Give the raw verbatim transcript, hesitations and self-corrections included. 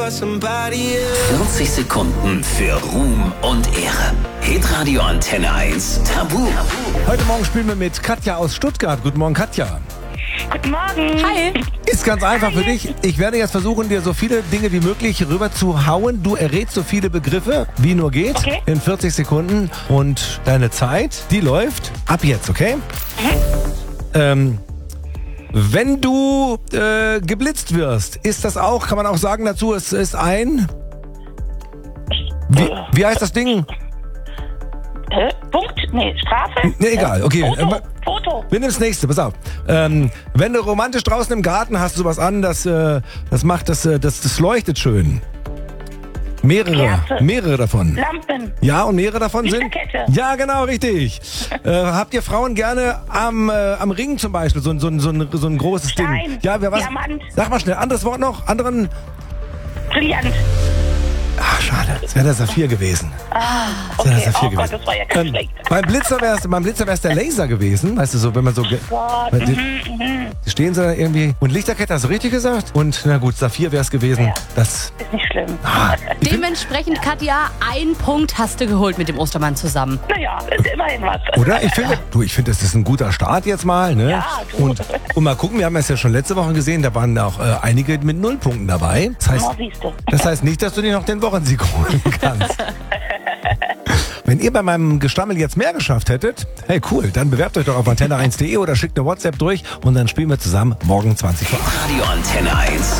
vierzig Sekunden für Ruhm und Ehre. Hitradio Antenne eins Tabu. Heute Morgen spielen wir mit Katja aus Stuttgart. Guten Morgen, Katja. Guten Morgen. Hi. Ist ganz einfach für dich. Ich werde jetzt versuchen, dir so viele Dinge wie möglich rüber zu hauen. Du errätst so viele Begriffe, wie nur geht, Okay. in vierzig Sekunden. Und deine Zeit, die läuft ab jetzt, okay? Mhm. Ähm, wenn du äh, geblitzt wirst, ist das auch, kann man auch sagen dazu, es ist ein... Wie, wie heißt das Ding? Äh, Punkt? Nee, Strafe? Nee, egal, okay. Foto. Ähm, Foto. Wir nehmen das nächste, pass auf. Ähm, wenn du romantisch draußen im Garten hast, du sowas an, das, äh, das macht das, äh, das, das leuchtet schön. Mehrere, Kerze. mehrere davon. Lampen. Ja, und mehrere davon sind? Lichterkette. Ja, genau, richtig. äh, habt ihr Frauen gerne am, äh, am Ring zum Beispiel, so, ein- so, ein- so, ein, so ein großes Stein. Ding? Ja, wer was? Diamant. Sag mal schnell, anderes Wort noch, anderen... Brillant. Ach, schade, es wäre der Saphir gewesen. Ah, Das wäre okay. der Saphir Oh Gott, gewesen. das war ja ganz Ähm, schlecht. beim Blitzer wäre es beim Blitzer wär's der Laser gewesen, weißt du, so, wenn man so... ge- Gott, weil die, mhm, mhm. die stehen so irgendwie... Und Lichterkette, hast du richtig gesagt? Und, na gut, Saphir wäre es gewesen. Ja. Das... Ist nicht schlimm. Ah, ich bin, Dementsprechend, Katja, ein Punkt hast du geholt mit dem Ostermann zusammen. Naja, ist immerhin was. oder? Ich finde, du, ich finde, das ist ein guter Start jetzt mal, ne? Ja, du. Und, und mal gucken, wir haben es ja schon letzte Woche gesehen, da waren auch äh, einige mit Nullpunkten dabei. Das heißt, Oh, siehst du. das heißt nicht, dass du dir noch den Wochensieg holen kannst. Wenn ihr bei meinem Gestammel jetzt mehr geschafft hättet, hey cool, dann bewerbt euch doch auf antenne eins punkt de oder schickt eine WhatsApp durch und dann spielen wir zusammen morgen zwanzig Uhr. Radio Antenne eins.